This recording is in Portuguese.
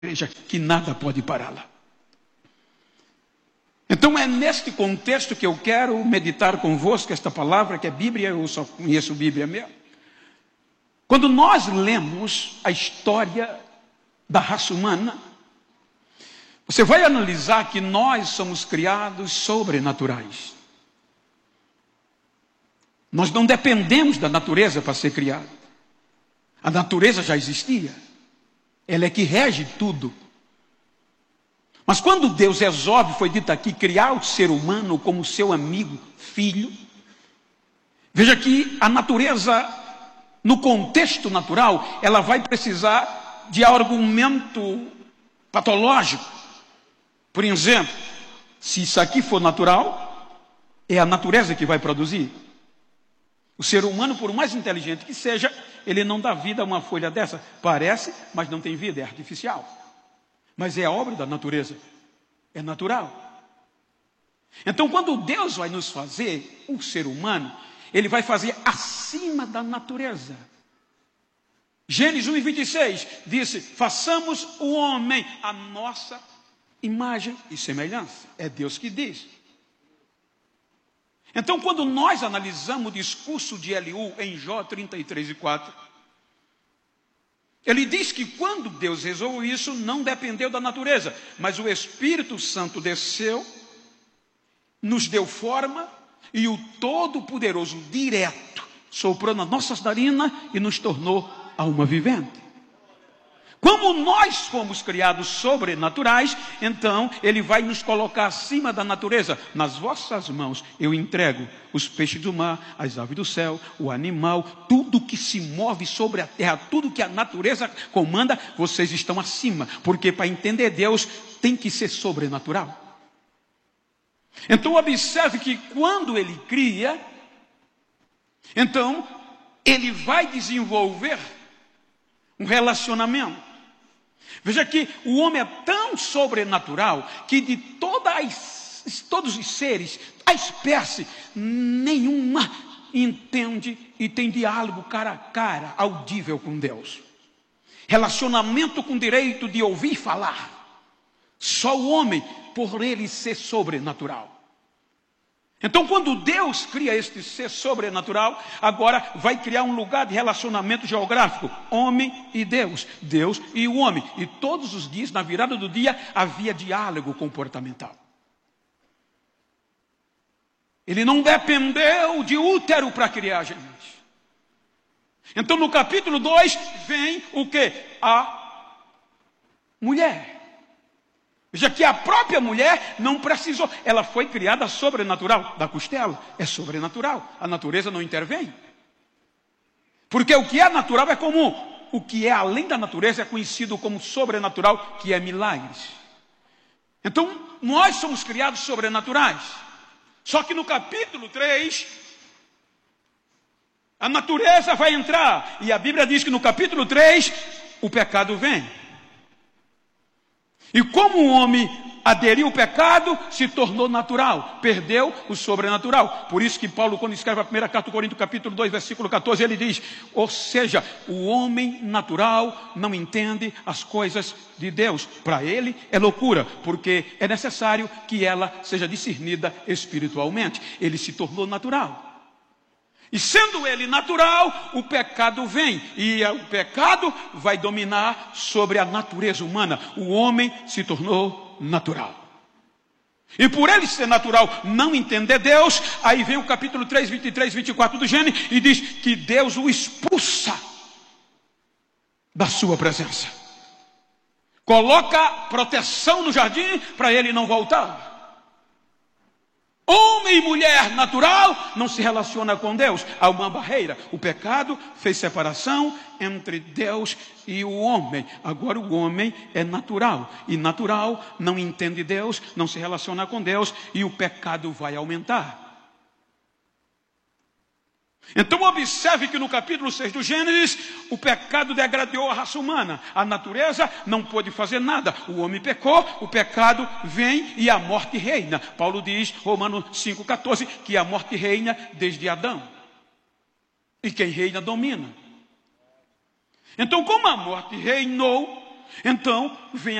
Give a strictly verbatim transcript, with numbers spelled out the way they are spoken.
igreja que nada pode pará-la. Então é neste contexto que eu quero meditar convosco esta palavra, que é Bíblia, eu só conheço Bíblia mesmo. Quando nós lemos a história da raça humana, você vai analisar que nós somos criados sobrenaturais. Nós não dependemos da natureza para ser criado. A natureza já existia. Ela é que rege tudo. Mas quando Deus resolve, foi dito aqui, criar o ser humano como seu amigo, filho, veja que a natureza, no contexto natural, ela vai precisar de argumento patológico. Por exemplo, se isso aqui for natural, é a natureza que vai produzir. O ser humano, por mais inteligente que seja, ele não dá vida a uma folha dessa. Parece, mas não tem vida, é artificial. Mas é a obra da natureza. É natural. Então, quando Deus vai nos fazer, o ser humano, Ele vai fazer acima da natureza. Gênesis um e vinte e seis disse, façamos o homem a nossa imagem e semelhança. É Deus que diz. Então, quando nós analisamos o discurso de Eliú em Jó trinta e três e quatro, ele diz que quando Deus resolveu isso, não dependeu da natureza, mas o Espírito Santo desceu, nos deu forma, e o Todo-Poderoso direto soprou nas nossas narinas e nos tornou alma vivente. Como nós fomos criados sobrenaturais, então Ele vai nos colocar acima da natureza. Nas vossas mãos eu entrego os peixes do mar, as aves do céu, o animal, tudo que se move sobre a terra, tudo que a natureza comanda, vocês estão acima. Porque para entender Deus tem que ser sobrenatural. Então observe que quando Ele cria, então Ele vai desenvolver um relacionamento. Veja que o homem é tão sobrenatural que de todas as, todos os seres, a espécie, nenhuma entende e tem diálogo cara a cara, audível com Deus. Relacionamento com direito de ouvir falar. Só o homem, por ele ser sobrenatural. Então, quando Deus cria este ser sobrenatural, agora vai criar um lugar de relacionamento geográfico. Homem e Deus, Deus e o homem. E todos os dias, na virada do dia, havia diálogo comportamental. Ele não dependeu de útero para criar a gente. Então, no capítulo dois, vem o quê? A mulher. Veja que a própria mulher não precisou, ela foi criada sobrenatural, da costela, é sobrenatural, a natureza não intervém. Porque o que é natural é comum, o que é além da natureza é conhecido como sobrenatural, que é milagres. Então, nós somos criados sobrenaturais. Só que no capítulo três, a natureza vai entrar, e a Bíblia diz que no capítulo três, o pecado vem. E como o homem aderiu ao pecado, se tornou natural, perdeu o sobrenatural. Por isso que Paulo, quando escreve a primeira carta aos Coríntios, capítulo dois, versículo catorze, ele diz, ou seja, o homem natural não entende as coisas de Deus. Para ele é loucura, porque é necessário que ela seja discernida espiritualmente. Ele se tornou natural. E sendo ele natural, o pecado vem. E o pecado vai dominar sobre a natureza humana. O homem se tornou natural. E por ele ser natural, não entender Deus, aí vem o capítulo três, vinte e três, vinte e quatro do Gênesis, e diz que Deus o expulsa da sua presença. Coloca proteção no jardim para ele não voltar. Homem e mulher natural não se relaciona com Deus. Há uma barreira. O pecado fez separação entre Deus e o homem. Agora o homem é natural. E natural não entende Deus, não se relaciona com Deus. E o pecado vai aumentar. Então observe que no capítulo seis do Gênesis, o pecado degradou a raça humana. A natureza não pôde fazer nada. O homem pecou, o pecado vem e a morte reina. Paulo diz, Romanos cinco, catorze, que a morte reina desde Adão. E quem reina domina. Então, como a morte reinou, Então, vem